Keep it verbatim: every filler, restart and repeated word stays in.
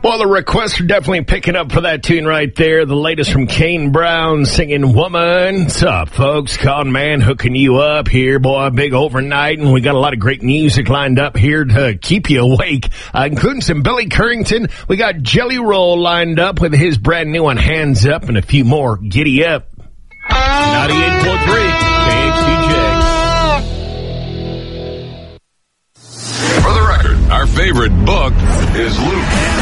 Well, the requests are definitely picking up for that tune right there. The latest from Kane Brown singing Woman. What's up, folks? Con Man hooking you up here, boy. Big overnight, and we got a lot of great music lined up here to keep you awake, uh, including some Billy Currington. We got Jelly Roll lined up with his brand new one, Hands Up, and a few more. Giddy up. ninety-eight point three K H D J. For the record, our favorite book is Luke.